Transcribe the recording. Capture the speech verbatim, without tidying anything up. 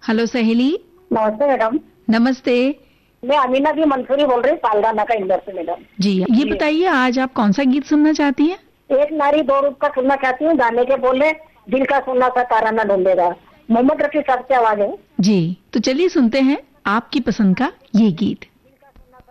Hello सहेली। नमस्ते madam. नमस्ते। मैं अमीना जी मंसूरी बोल रही हूँ, पालगाना का इंदौर से मैडम। जी, ये बताइए आज आप कौन सा गीत सुनना चाहती हैं? एक नारी दो रूप का सुनना चाहती हूँ, गाने के बोले दिल का सुनना सा तारा न ढूंढेगा, मोहम्मद रफी साहब की आवाज है। जी, तो चलिए सुनते हैं आपकी पसंद का ये गीत।